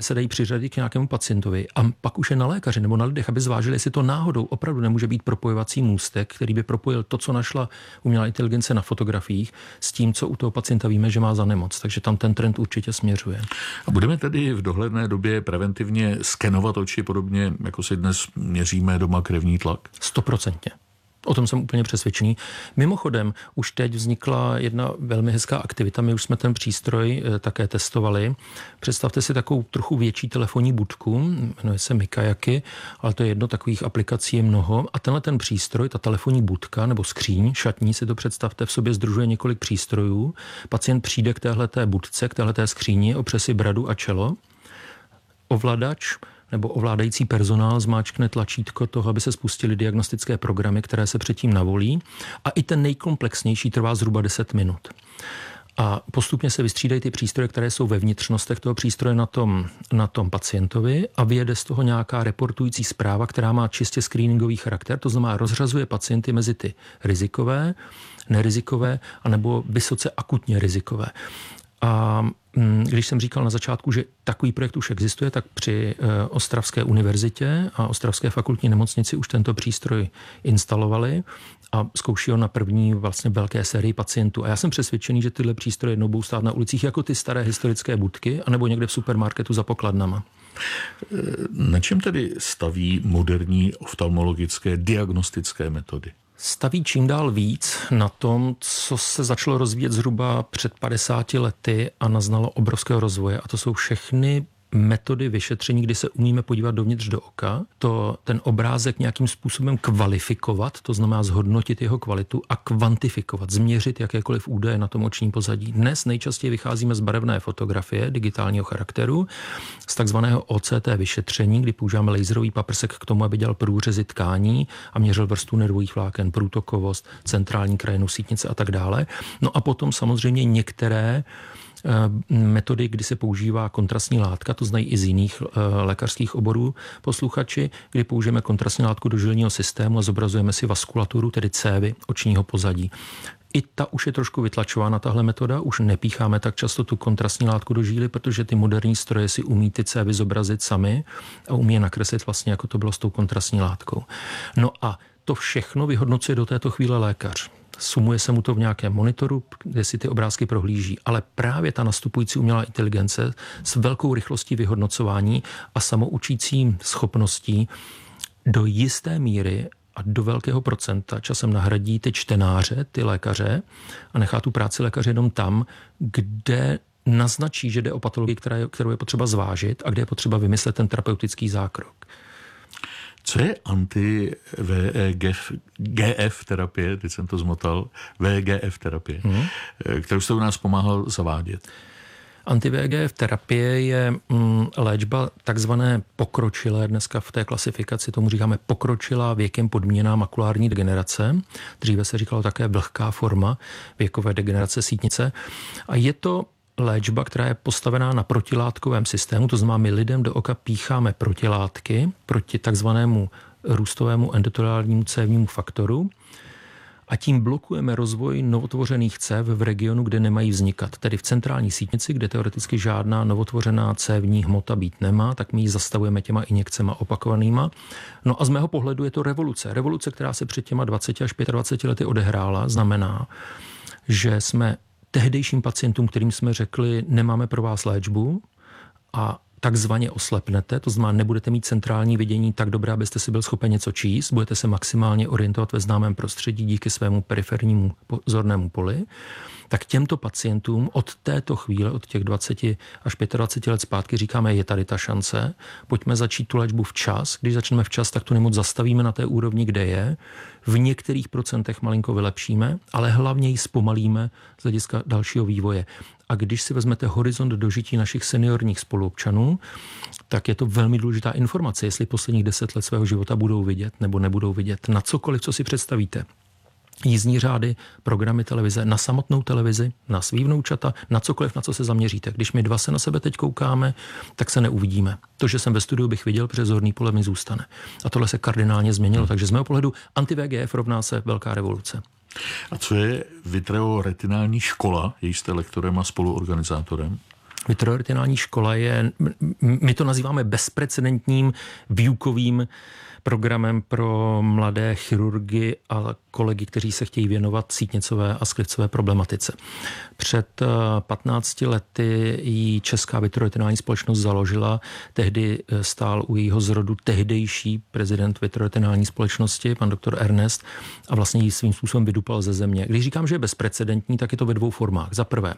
se dají přiřadit k nějakému pacientovi a pak už je na lékaři nebo na lidech, aby zvážili, jestli to náhodou opravdu nemůže být propojovací můstek, který by propojil to, co našla umělá inteligence na fotografiích, s tím, co u toho pacienta víme, že má za nemoc. Takže tam ten trend určitě směřuje. A budeme tedy v dohledné době preventivně skenovat oči, podobně jako si dnes měříme doma krevní tlak? 100%. O tom jsem úplně přesvědčený. Mimochodem, už teď vznikla jedna velmi hezká aktivita. My už jsme ten přístroj také testovali. Představte si takovou trochu větší telefonní budku, jmenuje se Mikajaky, ale to je jedno, takových aplikací je mnoho. A tenhle ten přístroj, ta telefonní budka nebo skříň, šatní, si to představte, v sobě sdružuje několik přístrojů. Pacient přijde k téhleté budce, k téhleté skříni, opře si bradu a čelo. Ovladač nebo ovládající personál zmáčkne tlačítko toho, aby se spustily diagnostické programy, které se předtím navolí. A i ten nejkomplexnější trvá zhruba 10 minut. A postupně se vystřídají ty přístroje, které jsou ve vnitřnostech toho přístroje na tom pacientovi a vyjede z toho nějaká reportující zpráva, která má čistě screeningový charakter, to znamená rozřazuje pacienty mezi ty rizikové, nerizikové anebo vysoce akutně rizikové. A když jsem říkal na začátku, že takový projekt už existuje, tak při Ostravské univerzitě a Ostravské fakultní nemocnici už tento přístroj instalovali a zkouší ho na první vlastně velké sérii pacientů. A já jsem přesvědčený, že tyhle přístroje jednou budou stát na ulicích jako ty staré historické budky anebo někde v supermarketu za pokladnama. Na čem tedy staví moderní oftalmologické diagnostické metody? Staví čím dál víc na tom, co se začalo rozvíjet zhruba před 50 lety a naznalo obrovského rozvoje. A to jsou všechny metody vyšetření, kdy se umíme podívat dovnitř do oka, ten obrázek nějakým způsobem kvalifikovat, to znamená zhodnotit jeho kvalitu a kvantifikovat, změřit jakékoliv údaje na tom očním pozadí. Dnes nejčastěji vycházíme z barevné fotografie digitálního charakteru, z takzvaného OCT vyšetření, kdy používáme laserový paprsek k tomu, aby dělal průřezy tkání a měřil vrstvu nervových vláken, průtokovost, centrální krajinu sítnice a tak dále. No a potom samozřejmě některé metody, kdy se používá kontrastní látka, to znají i z jiných lékařských oborů posluchači, kdy použijeme kontrastní látku do žilního systému a zobrazujeme si vaskulaturu, tedy cévy očního pozadí. I ta už je trošku vytlačována, tahle metoda, už nepícháme tak často tu kontrastní látku do žíly, protože ty moderní stroje si umí ty cévy zobrazit sami a umí je nakreslit vlastně, jako to bylo s tou kontrastní látkou. No a to všechno vyhodnocuje do této chvíle lékař. Sumuje se mu to v nějakém monitoru, kde si ty obrázky prohlíží. Ale právě ta nastupující umělá inteligence s velkou rychlostí vyhodnocování a samoučící schopností do jisté míry a do velkého procenta časem nahradí ty čtenáře, ty lékaře a nechá tu práci lékaře jenom tam, kde naznačí, že jde o patologii, kterou je potřeba zvážit a kde je potřeba vymyslet ten terapeutický zákrok. Co je anti-VEGF terapie, teď jsem to zmotal, VEGF terapie, kterou jste u nás pomáhal zavádět? Anti-VEGF terapie je léčba takzvané pokročilé, dneska v té klasifikaci tomu říkáme pokročilá věkem podmíněná makulární degenerace. Dříve se říkalo také vlhká forma věkové degenerace sítnice. A je to léčba, která je postavená na protilátkovém systému, to znamená, my lidem do oka pícháme protilátky proti takzvanému růstovému endoteliálnímu cévnímu faktoru a tím blokujeme rozvoj novotvořených cév v regionu, kde nemají vznikat. Tedy v centrální sítnici, kde teoreticky žádná novotvořená cévní hmota být nemá, tak my ji zastavujeme těma injekcema opakovanýma. No a z mého pohledu je to revoluce. Revoluce, která se před těma 20 až 25 lety odehrála, znamená, že jsme tehdejším pacientům, kterým jsme řekli, nemáme pro vás léčbu a takzvaně oslepnete, to znamená, nebudete mít centrální vidění tak dobré, abyste si byl schopen něco číst, budete se maximálně orientovat ve známém prostředí díky svému perifernímu zornému poli, tak těmto pacientům od této chvíle, od těch 20 až 25 let zpátky říkáme, je tady ta šance, pojďme začít tu léčbu včas. Když začneme včas, tak tu nemoc zastavíme na té úrovni, kde je. V některých procentech malinko vylepšíme, ale hlavně ji zpomalíme z hlediska dalšího vývoje. A když si vezmete horizont dožití našich seniorních spoluobčanů, tak je to velmi důležitá informace, jestli posledních 10 let svého života budou vidět nebo nebudou vidět. Na cokoliv, co si představíte. Jízdní řády, programy televize, na samotnou televizi, na svý vnoučata, na cokoliv, na co se zaměříte. Když my dva se na sebe teď koukáme, tak se neuvidíme. To, že jsem ve studiu, bych viděl, protože zorný pole mi zůstane. A tohle se kardinálně změnilo. Takže z mého pohledu anti-VEGF rovná se velká revoluce. A co je vitreoretinální škola, její jste lektorem a spoluorganizátorem? Vitroretinální škola je, my to nazýváme bezprecedentním výukovým programem pro mladé chirurgy a kolegy, kteří se chtějí věnovat sítnicové a sklizcové problematice. Před 15 lety ji Česká vitroretinální společnost založila. Tehdy stál u jejího zrodu tehdejší prezident vitroretinální společnosti, pan doktor Ernest, a vlastně ji svým způsobem vydupal ze země. Když říkám, že je bezprecedentní, tak je to ve dvou formách. Za prvé,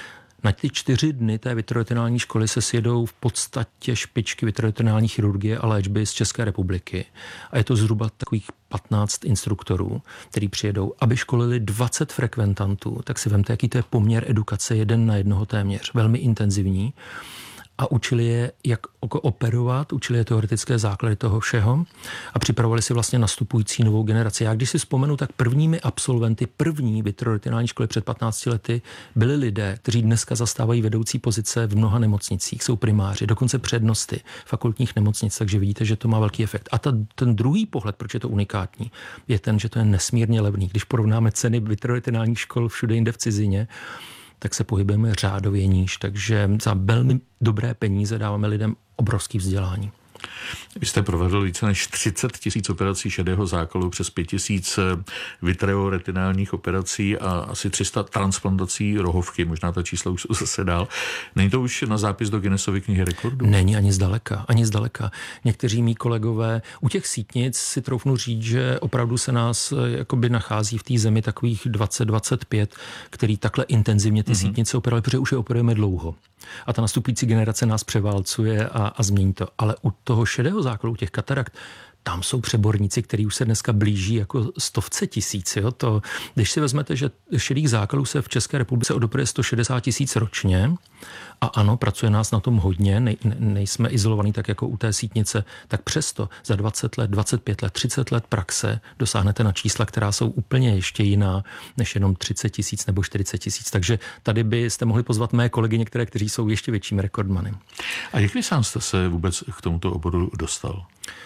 na ty 4 dny té vitroretinální školy se sjedou v podstatě špičky vitroretinální chirurgie a léčby z České republiky. A je to zhruba takových 15 instruktorů, kteří přijedou, aby školili 20 frekventantů. Tak si vemte, jaký to je poměr edukace 1 na 1 téměř. Velmi intenzivní. A učili je, jak operovat, učili je teoretické základy toho všeho a připravovali si vlastně nastupující novou generaci. Já když si vzpomenu, tak prvními absolventy první vitroretinální školy před 15 lety byli lidé, kteří dneska zastávají vedoucí pozice v mnoha nemocnicích, jsou primáři, dokonce přednosty fakultních nemocnic, takže vidíte, že to má velký efekt. A ten druhý pohled, proč je to unikátní, je ten, že to je nesmírně levný. Když porovnáme ceny vitroretinálních škol všude jinde v cizině, tak se pohybujeme řádově níž. Takže za velmi dobré peníze dáváme lidem obrovské vzdělání. Vy jste provedl více než 30 000 operací šedého zákalu, přes 5 000 vitreoretinálních operací a asi 300 transplantací rohovky. Možná ta čísla už jsou zase dál. Není to už na zápis do Guinnessovy knihy rekordů? Není ani zdaleka, ani zdaleka. Někteří mý kolegové u těch sítnic si troufnu říct, že opravdu se nás jakoby nachází v té zemi takových 20-25, který takhle intenzivně ty sítnice operovali, protože už je operujeme dlouho. A ta nastupující generace nás převálcuje a změní to. Ale u toho šedého zákalu, těch katarakt, tam jsou přeborníci, kteří už se dneska blíží jako 100 000. Jo? Když si vezmete, že šedých zákalů se v České republice odoperuje 160 000 ročně, a ano, pracuje nás na tom hodně, nejsme izolovaní tak jako u té sítnice, tak přesto za 20 let, 25 let, 30 let praxe dosáhnete na čísla, která jsou úplně ještě jiná, než jenom 30 000 nebo 40 000. Takže tady byste mohli pozvat mé kolegy některé, kteří jsou ještě většími rekordmany. A jak vy sám jste se vůbec k tomuto oboru dostal?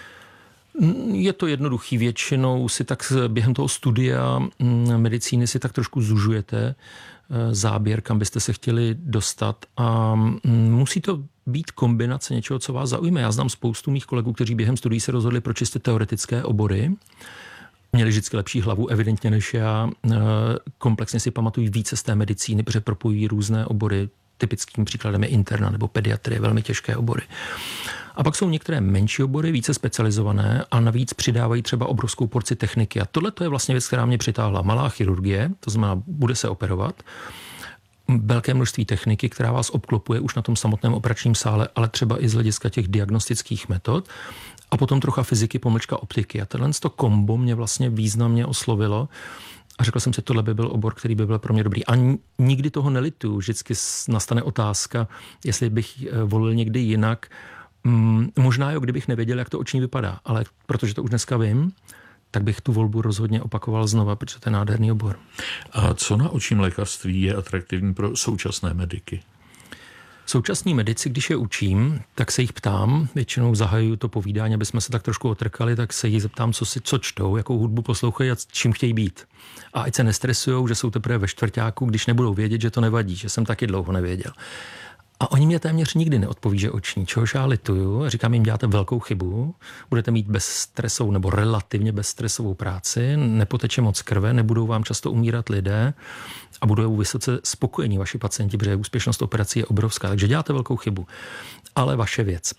Je to jednoduchý. Většinou si tak během toho studia medicíny si tak trošku zužujete záběr, kam byste se chtěli dostat a musí to být kombinace něčeho, co vás zaujme. Já znám spoustu mých kolegů, kteří během studií se rozhodli pro čistě teoretické obory. Měli vždycky lepší hlavu, evidentně než já. Komplexně si pamatují více z té medicíny, protože propojují různé obory. Typickým příkladem je interna nebo pediatrie, velmi těžké obory. A pak jsou některé menší obory, více specializované a navíc přidávají třeba obrovskou porci techniky. A tohle to je vlastně věc, která mě přitáhla. Malá chirurgie, to znamená, bude se operovat, velké množství techniky, která vás obklopuje už na tom samotném operačním sále, ale třeba i z hlediska těch diagnostických metod. A potom trocha fyziky, pomlčka optiky. A tenhle to kombo mě vlastně významně oslovilo. A řekl jsem si, tohle by byl obor, který by byl pro mě dobrý. A nikdy toho nelituju. Vždycky nastane otázka, jestli bych volil někdy jinak. Možná jo, kdybych nevěděl, jak to oční vypadá, ale protože to už dneska vím, tak bych tu volbu rozhodně opakoval znova, protože to je nádherný obor. A co na očním lékařství je atraktivní pro současné mediky? Současní medici, když je učím, tak se jich ptám, většinou zahajuju to povídání, aby jsme se tak trošku otrkali, tak se jich zeptám, co čtou, jakou hudbu poslouchají a čím chtějí být. A ať se nestresujou, že jsou teprve ve čtvrťáku, když nebudou vědět, že to nevadí, že jsem taky dlouho nevěděl. A oni mě téměř nikdy neodpoví, že oční, čehož já lituju a říkám jim, děláte velkou chybu, budete mít bezstresovou nebo relativně bezstresovou práci, nepoteče moc krve, nebudou vám často umírat lidé a budou vysoce spokojení vaši pacienti, protože úspěšnost operací je obrovská, takže děláte velkou chybu. Ale vaše věc.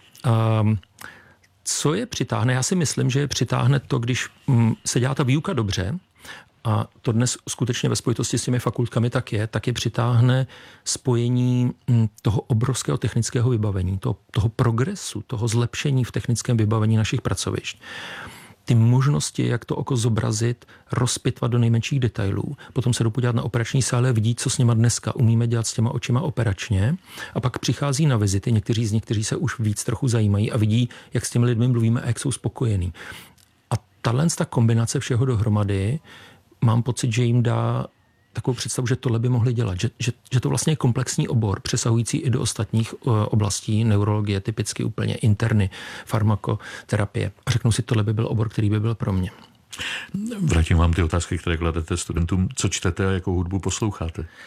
Co je přitáhne? Já si myslím, že je přitáhne to, když se dělá ta výuka dobře, a to dnes skutečně ve spojitosti s těmi fakultkami tak je přitáhne spojení toho obrovského technického vybavení, toho progresu, toho zlepšení v technickém vybavení našich pracovišť. Ty možnosti, jak to oko zobrazit, rozpitvat do nejmenších detailů. Potom se jdu podívat na operační sále a vidí, co s nima dneska umíme dělat s těma očima operačně. A pak přichází na vizity někteří z nich, kteří se už víc trochu zajímají a vidí, jak s těmi lidmi mluvíme a jak jsou spokojení. A ta kombinace všeho dohromady, mám pocit, že jim dá takovou představu, že tohle by mohli dělat. Že to vlastně je komplexní obor, přesahující i do ostatních oblastí neurologie, typicky úplně interny, farmakoterapie. A řeknu si, tohle by byl obor, který by byl pro mě. Vrátím vám ty otázky, které kladete studentům. Co čtete a jakou hudbu posloucháte?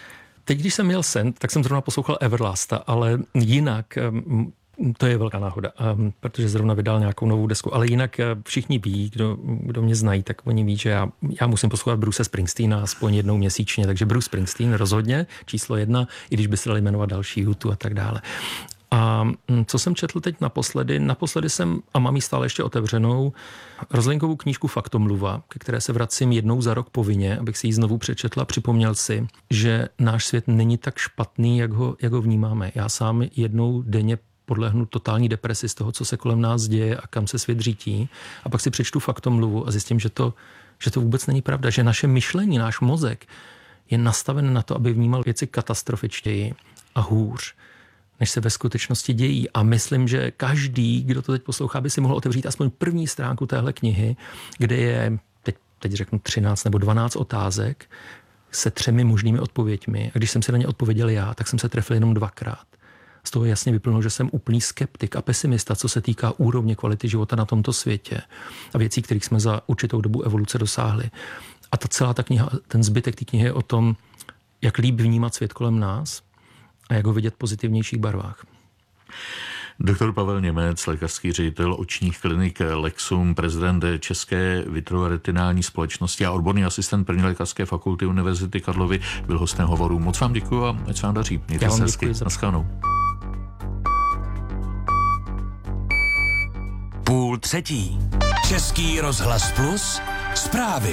Teď, když jsem měl sen, tak jsem zrovna poslouchal Everlasta, ale jinak to je velká náhoda, protože zrovna vydal nějakou novou desku, ale jinak všichni ví, kdo mě znají, tak oni ví, že já musím poslouchat Bruce Springsteena aspoň jednou měsíčně, takže Bruce Springsteen rozhodně, číslo 1, i když by se dali jmenovat další YouTube a tak dále. A co jsem četl teď naposledy jsem, a mám ji stále ještě otevřenou, Rozlinkovou knížku Faktomluva, ke které se vracím jednou za rok povinně, abych si ji znovu přečetla, připomněl si, že náš svět není tak špatný, jak ho vnímáme. Já sám jednou denně podlehnu totální depresi z toho, co se kolem nás děje a kam se svět řítí. A pak si přečtu Faktomluvu a zjistím, že to vůbec není pravda, že naše myšlení, náš mozek je nastaven na to, aby vnímal věci katastrofičtěji a hůř, než se ve skutečnosti dějí. A myslím, že každý, kdo to teď poslouchá, by si mohl otevřít aspoň první stránku téhle knihy, kde je, teď řeknu 13 nebo 12 otázek se 3 možnými odpověďmi. A když jsem si na ně odpověděl já, tak jsem se trefil jenom 2krát. Z toho jasně vyplynulo, že jsem úplný skeptik a pesimista, co se týká úrovně kvality života na tomto světě a věcí, kterých jsme za určitou dobu evoluce dosáhli. A ta celá ta kniha, ten zbytek té knihy je o tom, jak líp vnímat svět kolem nás a jak ho vidět v pozitivnějších barvách. Doktor Pavel Němec, lékařský ředitel očních klinik Lexum, prezident České vitroretinální společnosti a odborný asistent první lékařské fakulty Univerzity Karlovy, byl hostem hovoru. Moc vám děkuji a ať se vám daří. Mějte se hezky. Naschledanou. 2:30. Český rozhlas Plus. Zprávy.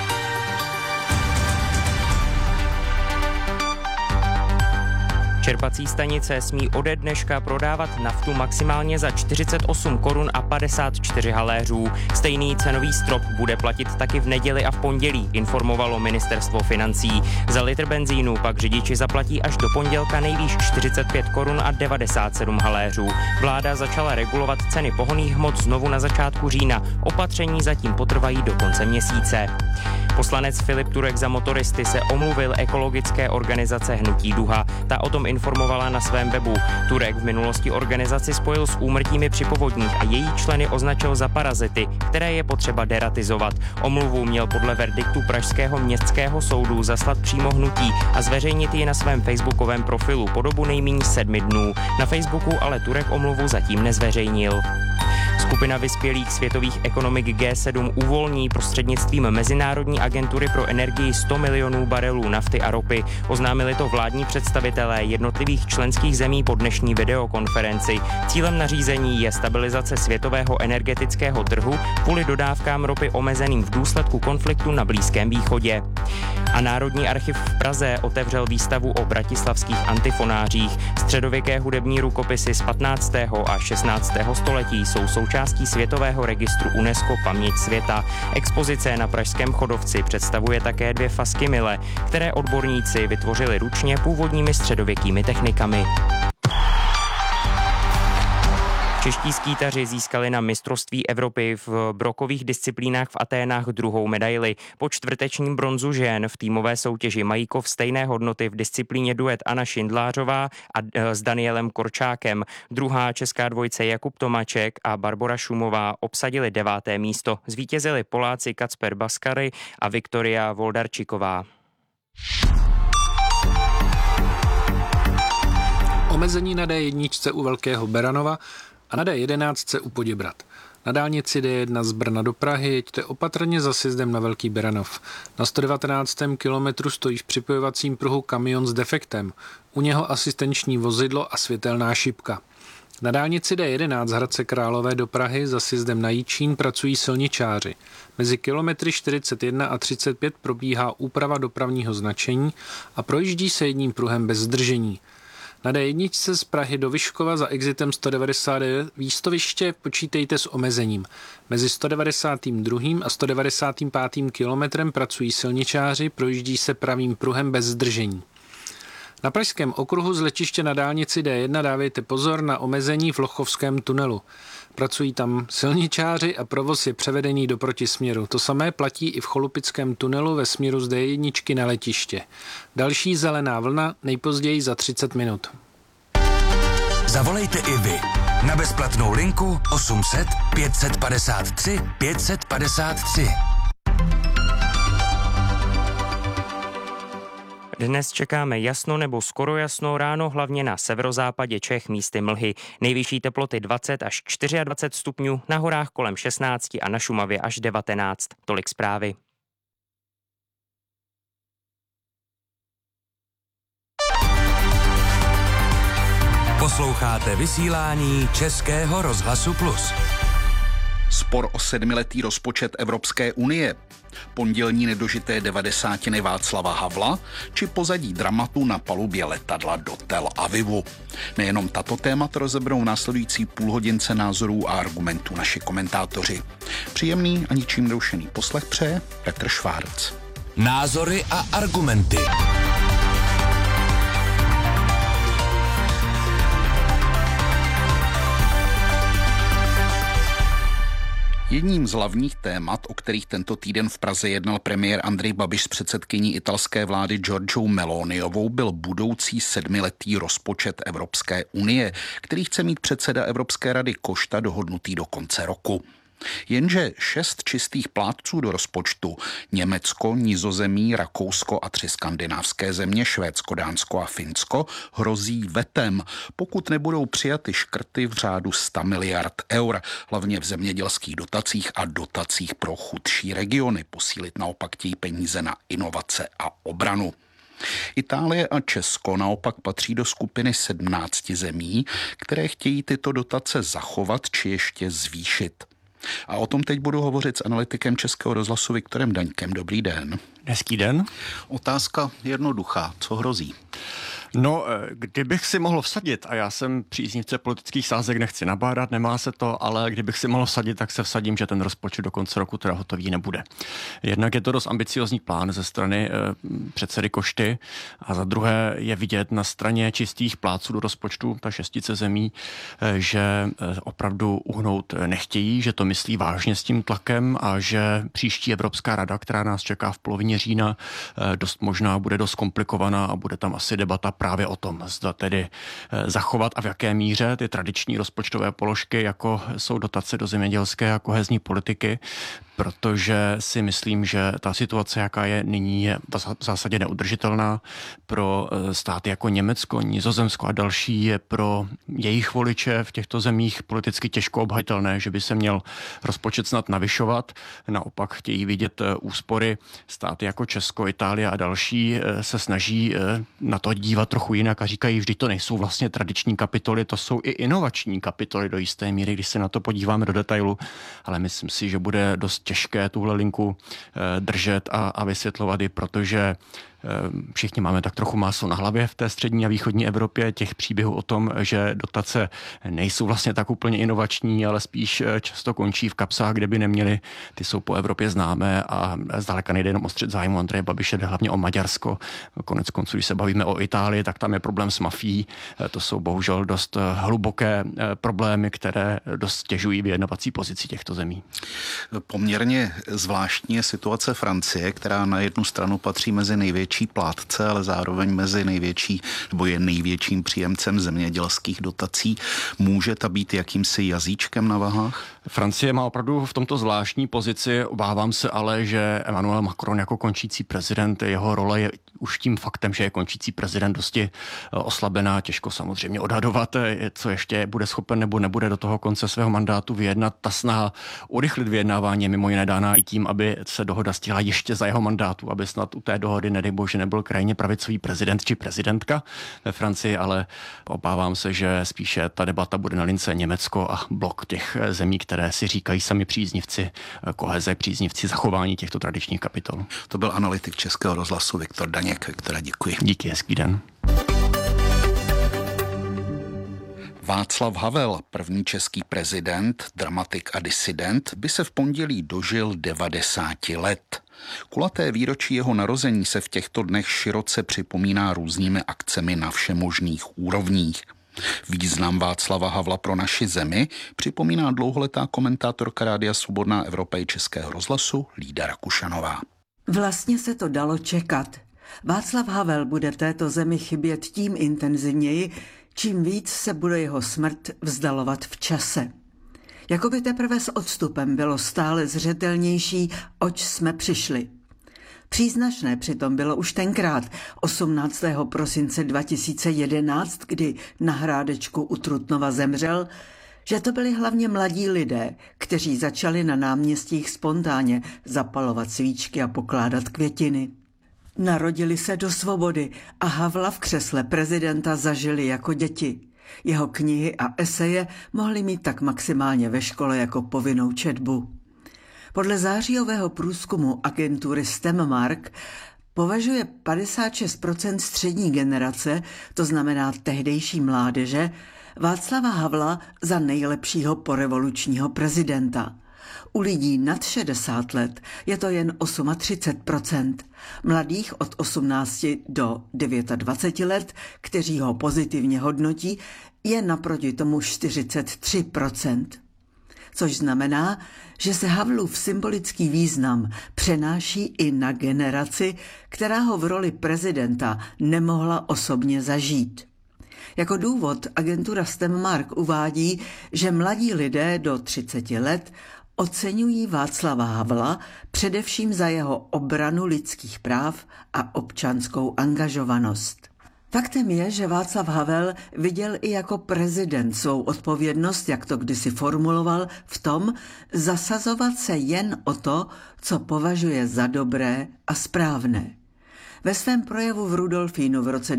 Čerpací stanice smí ode dneška prodávat naftu maximálně za 48 korun a 54 haléřů. Stejný cenový strop bude platit taky v neděli a v pondělí, informovalo ministerstvo financí. Za litr benzínu pak řidiči zaplatí až do pondělka nejvýš 45 korun a 97 haléřů. Vláda začala regulovat ceny pohonných hmot znovu na začátku října. Opatření zatím potrvají do konce měsíce. Poslanec Filip Turek za motoristy se omluvil ekologické organizace Hnutí Duha. Ta o tom informovala na svém webu. Turek v minulosti organizaci spojil s úmrtími při povodních a její členy označil za parazity, které je potřeba deratizovat. Omluvu měl podle verdiktu Pražského městského soudu zaslat přímo Hnutí a zveřejnit ji na svém facebookovém profilu po dobu nejméně 7 dnů. Na Facebooku ale Turek omluvu zatím nezveřejnil. Skupina vyspělých světových ekonomik G7 uvolní prostřednictvím Mezinárodní agentury pro energii 100 milionů barelů nafty a ropy. Oznámili to vládní představitelé jednotlivých členských zemí po dnešní videokonferenci. Cílem nařízení je stabilizace světového energetického trhu kvůli dodávkám ropy omezeným v důsledku konfliktu na Blízkém východě. A Národní archiv v Praze otevřel výstavu o bratislavských antifonářích. Středověké hudební rukopisy z 15. a 16. století jsou součástí Světového registru UNESCO Paměť světa. Expozice na Pražském Chodovci představuje také 2 fasky mile, které odborníci vytvořili ručně původními středověkými technikami. Čeští skýtaři získali na mistrovství Evropy v brokových disciplínách v Aténách 2. medaili. Po čtvrtečním bronzu žen v týmové soutěži mají kov stejné hodnoty v disciplíně duet Anna Šindlářová a s Danielem Korčákem. Druhá česká dvojice Jakub Tomaček a Barbora Šumová obsadili 9. místo. Zvítězili Poláci Kacper Baskary a Viktoria Voldarčiková. Omezení na D1 u Velkého Beranova a na D11 u Poděbrad. Na dálnici D1 z Brna do Prahy jeďte opatrně za sjezdem na Velký Beranov. Na 119. kilometru stojí v připojovacím pruhu kamion s defektem. U něho asistenční vozidlo a světelná šipka. Na dálnici D11 z Hradce Králové do Prahy za sjezdem na Jičín pracují silničáři. Mezi kilometry 41 a 35 probíhá úprava dopravního značení a projíždí se jedním pruhem bez zdržení. Na D1 z Prahy do Vyškova za exitem 199 výstaviště počítejte s omezením. Mezi 192. a 195. kilometrem pracují silničáři, projíždí se pravým pruhem bez zdržení. Na pražském okruhu z letiště na dálnici D1 dávejte pozor na omezení v Lochovském tunelu. Pracují tam silničáři a provoz je převedený do protisměru. To samé platí i v Cholupickém tunelu ve směru z D1 na letiště. Další zelená vlna nejpozději za 30 minut. Zavolejte i vy na bezplatnou linku 800 553 553. Dnes čekáme jasno nebo skoro jasno, ráno hlavně na severozápadě Čech místy mlhy. Nejvyšší teploty 20 až 24 stupňů, na horách kolem 16 a na Šumavě až 19. Tolik zprávy. Posloucháte vysílání Českého rozhlasu Plus. Spor o 7letý rozpočet Evropské unie, pondělní nedožité 90. Václava Havla či pozadí dramatu na palubě letadla do Tel Avivu. Nejenom tato témata rozeberou v následující půlhodince názorů a argumentů naši komentátoři. Příjemný a ničím nerušený poslech přeje Petr Švárc. Názory a argumenty. Jedním z hlavních témat, o kterých tento týden v Praze jednal premiér Andrej Babiš s předsedkyní italské vlády Giorgiou Meloniovou, byl budoucí 7letý rozpočet Evropské unie, který chce mít předseda Evropské rady Costa dohodnutý do konce roku. Jenže 6 čistých plátců do rozpočtu, Německo, Nizozemí, Rakousko a 3 skandinávské země, Švédsko, Dánsko a Finsko, hrozí vetem, pokud nebudou přijaty škrty v řádu 100 miliard eur, hlavně v zemědělských dotacích a dotacích pro chudší regiony. Posílit naopak chtějí peníze na inovace a obranu. Itálie a Česko naopak patří do skupiny 17 zemí, které chtějí tyto dotace zachovat či ještě zvýšit. A o tom teď budu hovořit s analytikem Českého rozhlasu Viktorem Daňkem. Dobrý den. Hezký den. Otázka jednoduchá. Co hrozí? No, kdybych si mohl vsadit, a já jsem příznivce politických sázek, nechci nabádat, nemá se to, ale kdybych si mohl vsadit, tak se vsadím, že ten rozpočet do konce roku teda hotový nebude. Jednak je to dost ambiciozní plán ze strany předsedy Košty a za druhé je vidět na straně čistých plátců do rozpočtu, ta 6 zemí, že opravdu uhnout nechtějí, že to myslí vážně s tím tlakem a že příští Evropská rada, která nás čeká v polovině října, dost možná bude dost komplikovaná a bude tam asi debata právě o tom, zda tedy zachovat a v jaké míře ty tradiční rozpočtové položky, jako jsou dotace do zemědělské a kohezní politiky, protože si myslím, že ta situace, jaká je nyní, je v zásadě neudržitelná pro státy jako Německo, Nizozemsko a další, je pro jejich voliče v těchto zemích politicky těžko obhajitelné, že by se měl rozpočet snad navyšovat. Naopak chtějí vidět úspory. Státy jako Česko, Itálie a další se snaží na to dívat trochu jinak a říkají, vždyť to nejsou vlastně tradiční kapitoly, to jsou i inovační kapitoly do jisté míry, když se na to podíváme do detailu, ale myslím si, že bude dost těžké tuhle linku držet a vysvětlovat ji, protože všichni máme tak trochu máslo na hlavě v té střední a východní Evropě, těch příběhů o tom, že dotace nejsou vlastně tak úplně inovační, ale spíš často končí v kapsách, kde by neměly, ty jsou po Evropě známé a zdaleka nejde jenom o střet zájmu Andreje Babiše, jde hlavně o Maďarsko. Konec konců, když se bavíme o Itálii, tak tam je problém s mafií. To jsou bohužel dost hluboké problémy, které dost stěžují vyjednavací pozici těchto zemí. Poměrně zvláštní je situace Francie, která na jednu stranu patří mezi největší plátce, ale zároveň mezi největší, nebo je největším příjemcem zemědělských dotací. Může ta být jakýmsi jazyčkem na vahách? Francie má opravdu v tomto zvláštní pozici, obávám se ale, že Emmanuel Macron jako končící prezident, jeho role je už tím faktem, že je končící prezident dosti oslabená, těžko samozřejmě odhadovat, co ještě bude schopen nebo nebude do toho konce svého mandátu vyjednat. Ta snaha urychlit vyjednávání je mimo jiné dána i tím, aby se dohoda stihla ještě za jeho mandátu, aby snad u té dohody, nedej bože, nebyl krajně pravicový prezident či prezidentka ve Francii, ale obávám se, že spíše ta debata bude na lince Německo a blok těch zemí, které si říkají sami příznivci koheze, příznivci zachování těchto tradičních kapitol. To byl analytik Českého rozhlasu Viktor Daněk. Viktora, děkuji. Díky, hezký den. Václav Havel, první český prezident, dramatik a disident, by se v pondělí dožil 90 let. Kulaté výročí jeho narození se v těchto dnech široce připomíná různými akcemi na všemožných úrovních. Význam Václava Havla pro naši zemi připomíná dlouholetá komentátorka Rádia Svobodná Evropa i Českého rozhlasu Lída Rakušanová. Vlastně se to dalo čekat. Václav Havel bude této zemi chybět tím intenzivněji, čím víc se bude jeho smrt vzdalovat v čase. Jakoby teprve s odstupem bylo stále zřetelnější, oč jsme přišli. Příznačné přitom bylo už tenkrát, 18. prosince 2011, kdy na Hrádečku u Trutnova zemřel, že to byli hlavně mladí lidé, kteří začali na náměstích spontánně zapalovat svíčky a pokládat květiny. Narodili se do svobody a Havla v křesle prezidenta zažili jako děti. Jeho knihy a eseje mohli mít tak maximálně ve škole jako povinnou četbu. Podle zářijového průzkumu agentury STEMmark považuje 56% střední generace, to znamená tehdejší mládeže, Václava Havla za nejlepšího porevolučního prezidenta. U lidí nad 60 let je to jen 38%. Mladých od 18 do 29 let, kteří ho pozitivně hodnotí, je naproti tomu 43%. Což znamená, že se Havlův symbolický význam přenáší i na generaci, která ho v roli prezidenta nemohla osobně zažít. Jako důvod agentura STEMmark uvádí, že mladí lidé do 30 let oceňují Václava Havla především za jeho obranu lidských práv a občanskou angažovanost. Faktem je, že Václav Havel viděl i jako prezident svou odpovědnost, jak to kdysi formuloval, v tom zasazovat se jen o to, co považuje za dobré a správné. Ve svém projevu v Rudolfínu v roce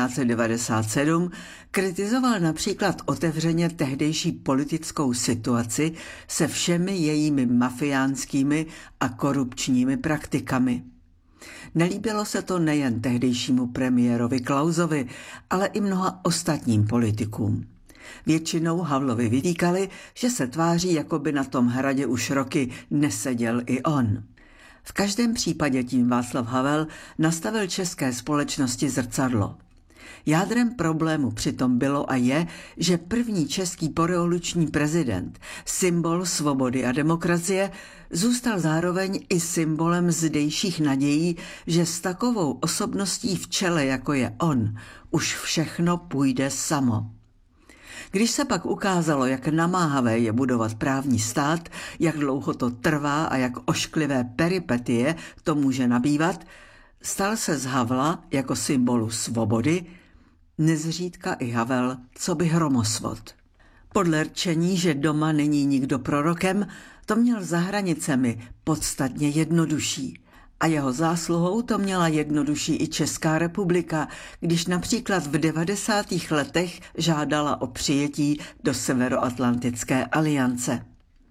1997 kritizoval například otevřeně tehdejší politickou situaci se všemi jejími mafiánskými a korupčními praktikami. Nelíbilo se to nejen tehdejšímu premiérovi Klausovi, ale i mnoha ostatním politikům. Většinou Havlovi vytýkali, že se tváří, jako by na tom hradě už roky neseděl i on. V každém případě tím Václav Havel nastavil české společnosti zrcadlo. Jádrem problému přitom bylo a je, že první český porevoluční prezident, symbol svobody a demokracie, zůstal zároveň i symbolem zdejších nadějí, že s takovou osobností v čele, jako je on, už všechno půjde samo. Když se pak ukázalo, jak namáhavé je budovat právní stát, jak dlouho to trvá a jak ošklivé peripetie to může nabývat, stal se z Havla jako symbolu svobody nezřídka i Havel coby hromosvod. Podle rčení, že doma není nikdo prorokem, to měl za hranicemi podstatně jednodušší. A jeho zásluhou to měla jednodušší i Česká republika, když například v 90. letech žádala o přijetí do Severoatlantické aliance.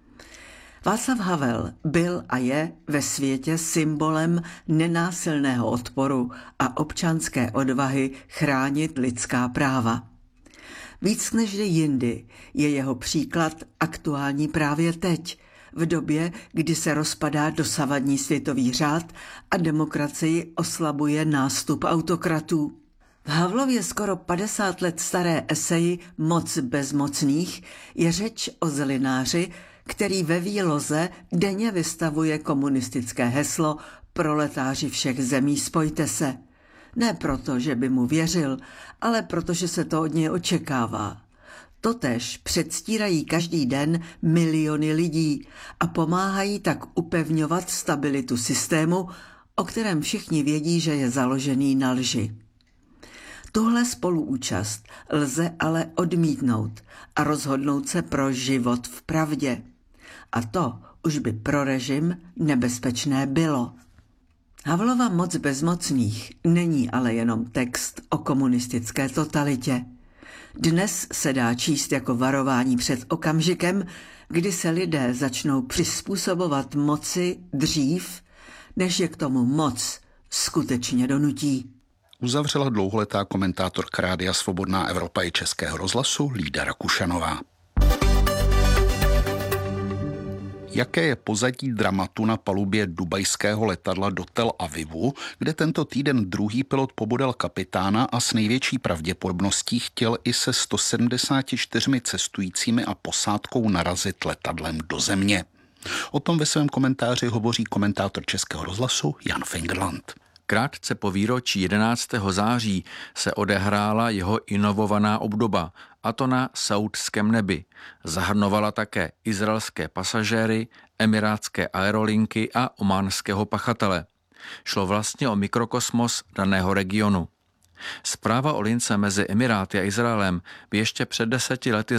Václav Havel byl a je ve světě symbolem nenásilného odporu a občanské odvahy chránit lidská práva. Víc než jindy je jeho příklad aktuální právě teď, v době, kdy se rozpadá dosavadní světový řád a demokracii oslabuje nástup autokratů. V Havlově skoro 50 let staré eseji Moc bezmocných je řeč o zelináři, který ve výloze denně vystavuje komunistické heslo Proletáři všech zemí, spojte se. Ne proto, že by mu věřil, ale protože se to od něj očekává. Totéž předstírají každý den miliony lidí a pomáhají tak upevňovat stabilitu systému, o kterém všichni vědí, že je založený na lži. Tuhle spoluúčast lze ale odmítnout a rozhodnout se pro život v pravdě. A to už by pro režim nebezpečné bylo. Havlova Moc bezmocných není ale jenom text o komunistické totalitě. Dnes se dá číst jako varování před okamžikem, kdy se lidé začnou přizpůsobovat moci dřív, než je k tomu moc skutečně donutí. Uzavřela dlouholetá komentátorka Rádia Svobodná Evropa i Českého rozhlasu Lída Rakušanová. Jaké je pozadí dramatu na palubě dubajského letadla do Tel Avivu, kde tento týden druhý pilot pobodal kapitána a s největší pravděpodobností chtěl i se 174 cestujícími a posádkou narazit letadlem do země? O tom ve svém komentáři hovoří komentátor Českého rozhlasu Jan Fingerland. Krátce po výročí 11. září se odehrála jeho inovovaná obdoba, a to na saúdském nebi. Zahrnovala také izraelské pasažéry, emirátské aerolinky a ománského pachatele. Šlo vlastně o mikrokosmos daného regionu. Zpráva o lince mezi Emiráty a Izraelem by ještě před 10 lety